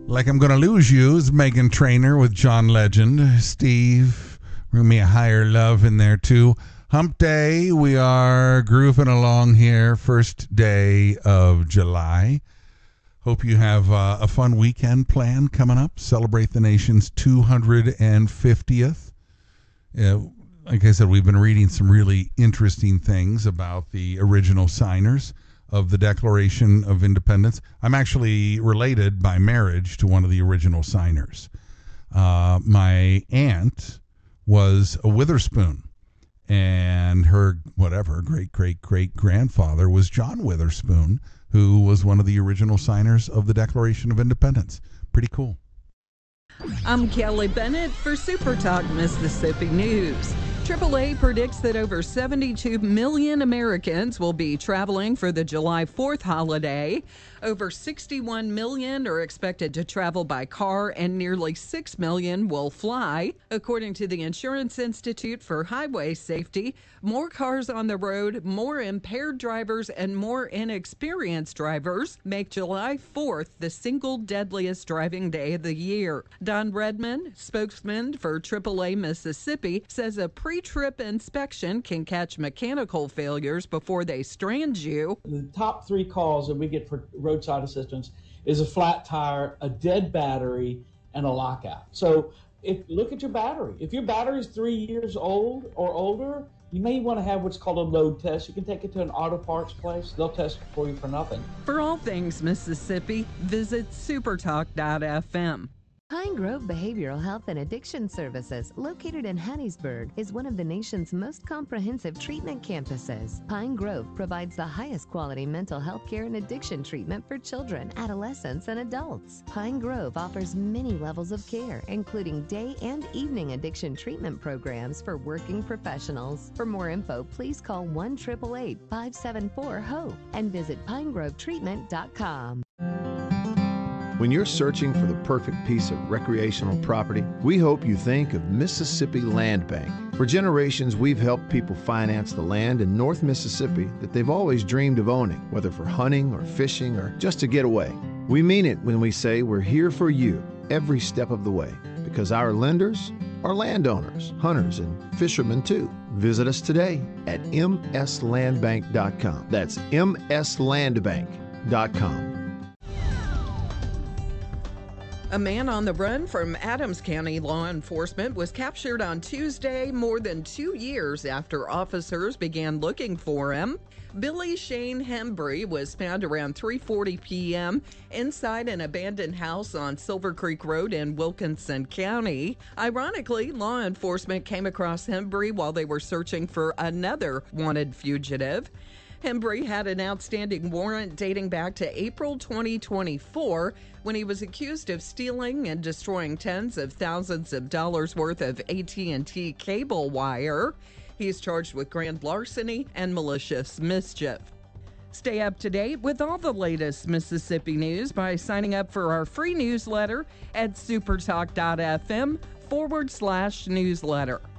Like I'm Gonna Lose You is Megan Trainor with John Legend. Steve, bring me a higher love in there too. Hump Day, we are grooving along here. First day of July. Hope you have a fun weekend planned coming up. Celebrate the nation's 250th. Like I said, we've been reading some really interesting things about the original signers of the Declaration of Independence. I'm actually related by marriage to one of the original signers. My aunt was a Witherspoon, and her great-great-great-grandfather was John Witherspoon, who was one of the original signers of the Declaration of Independence. Pretty cool. I'm Kelly Bennett for Super Talk Mississippi News. AAA predicts that over 72 million Americans will be traveling for the July 4th holiday. Over 61 million are expected to travel by car and nearly 6 million will fly. According to the Insurance Institute for Highway Safety, more cars on the road, more impaired drivers, and more inexperienced drivers make July 4th the single deadliest driving day of the year. Don Redmond, spokesman for AAA Mississippi, says a pre-trip inspection can catch mechanical failures before they strand you. The top three calls that we get for roadside assistance is a flat tire, a dead battery, and a lockout. So look at your battery. If your battery is 3 years old or older, you may want to have what's called a load test. You can take it to an auto parts place. They'll test it for you for nothing. For all things Mississippi, visit supertalk.fm. Pine Grove Behavioral Health and Addiction Services, located in Hattiesburg, is one of the nation's most comprehensive treatment campuses. Pine Grove provides the highest quality mental health care and addiction treatment for children, adolescents, and adults. Pine Grove offers many levels of care, including day and evening addiction treatment programs for working professionals. For more info, please call 1-888-574-HOPE and visit pinegrovetreatment.com. When you're searching for the perfect piece of recreational property, we hope you think of Mississippi Land Bank. For generations, we've helped people finance the land in North Mississippi that they've always dreamed of owning, whether for hunting or fishing or just to get away. We mean it when we say we're here for you every step of the way, because our lenders are landowners, hunters, and fishermen too. Visit us today at mslandbank.com. That's mslandbank.com. A man on the run from Adams County law enforcement was captured on Tuesday, more than 2 years after officers began looking for him. Billy Shane Hembry was found around 3:40 p.m. inside an abandoned house on Silver Creek Road in Wilkinson County. Ironically, law enforcement came across Hembry while they were searching for another wanted fugitive. Hembry had an outstanding warrant dating back to April 2024 when he was accused of stealing and destroying tens of thousands of dollars worth of AT&T cable wire. He's charged with grand larceny and malicious mischief. Stay up to date with all the latest Mississippi news by signing up for our free newsletter at supertalk.fm/newsletter.